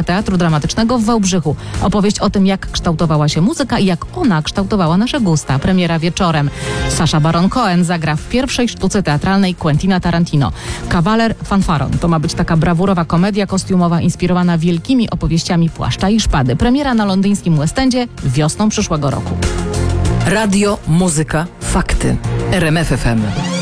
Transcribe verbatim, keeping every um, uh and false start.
Teatru Dramatycznego w Wałbrzychu. Opowieść o tym, jak kształtowała się muzyka i jak ona kształtowała nasze gusta. Premiera wieczorem. Sacha Baron Cohen zagra w pierwszej sztuce teatralnej Quentina Tarantino. Kawaler Fanfaron. To ma być taka brawurowa komedia kostiumowa inspirowana wielkimi opowieściami Płaszcza i Szpady. Premiera na londyńskim West Endzie wiosną przyszłego roku. Radio, muzyka, fakty. R M F F M.